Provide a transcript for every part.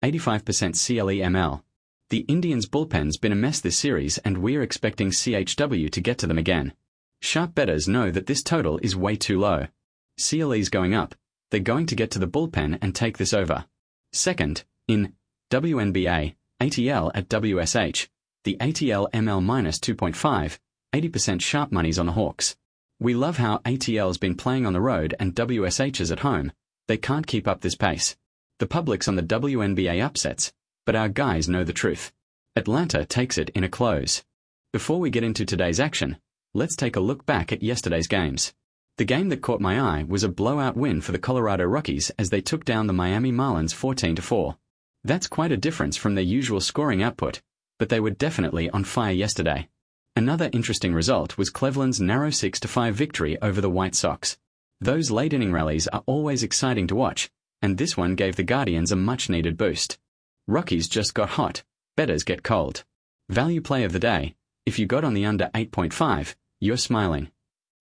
85% CLEML. The Indians' bullpen's been a mess this series and we're expecting CHW to get to them again. Sharp bettors know that this total is way too low. CLE's going up, they're going to get to the bullpen and take this over. Second, in WNBA, ATL at WSH, the ATL ML minus 2.5, 80% sharp money's on the Hawks. We love how ATL's been playing on the road and WSH's at home. They can't keep up this pace. The public's on the WNBA upsets, but our guys know the truth. Atlanta takes it in a close. Before we get into today's action, let's take a look back at yesterday's games. The game that caught my eye was a blowout win for the Colorado Rockies as they took down the Miami Marlins 14-4. That's quite a difference from their usual scoring output, but they were definitely on fire yesterday. Another interesting result was Cleveland's narrow 6-5 victory over the White Sox. Those late-inning rallies are always exciting to watch, and this one gave the Guardians a much-needed boost. Rockies just got hot, bettors get cold. Value play of the day, if you got on the under 8.5, you're smiling.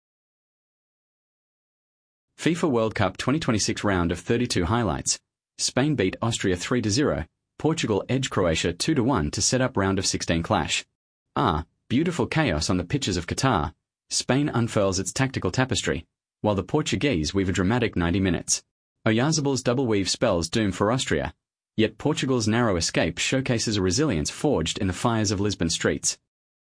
FIFA World Cup 2026 round of 32 highlights. Spain beat Austria 3-0, Portugal edged Croatia 2-1 to set up round of 16 clash. Beautiful chaos on the pitches of Qatar. Spain unfurls its tactical tapestry, while the Portuguese weave a dramatic 90 minutes. Oyarzábal's double weave spells doom for Austria, yet Portugal's narrow escape showcases a resilience forged in the fires of Lisbon streets.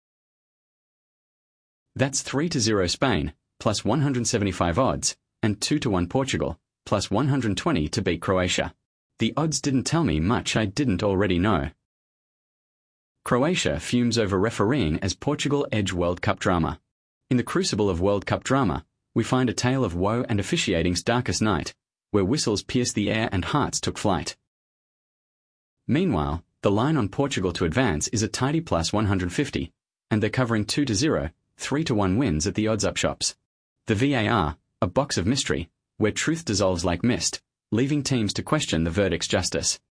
That's 3-0 Spain, plus 175 odds, and 2-1 Portugal, plus 120 to beat Croatia. The odds didn't tell me much I didn't already know. Croatia fumes over refereeing as Portugal edge World Cup drama. In the crucible of World Cup drama, we find a tale of woe and officiating's darkest night, where whistles pierced the air and hearts took flight. Meanwhile, the line on Portugal to advance is a tidy plus 150, and they're covering 2-0, 3-1 wins at the odds-up shops. The VAR, a box of mystery, where truth dissolves like mist, leaving teams to question the verdict's justice.